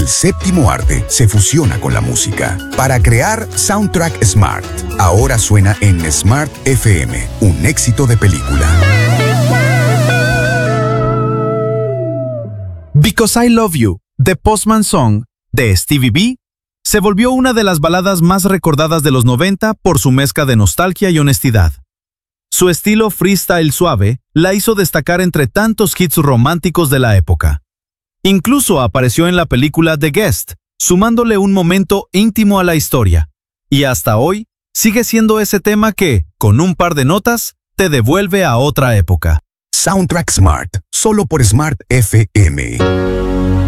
séptimo arte se fusiona con la música para crear Soundtrack Smart. Ahora suena en Smart FM, un éxito de película. Because I Love You, The Postman Song, de Stevie B, se volvió una de las baladas más recordadas de los 90 por su mezcla de nostalgia y honestidad. Su estilo freestyle suave la hizo destacar entre tantos hits románticos de la época. Incluso apareció en la película The Guest, sumándole un momento íntimo a la historia. Y hasta hoy, sigue siendo ese tema que, con un par de notas, te devuelve a otra época. Soundtrack Smart, solo por Smart FM.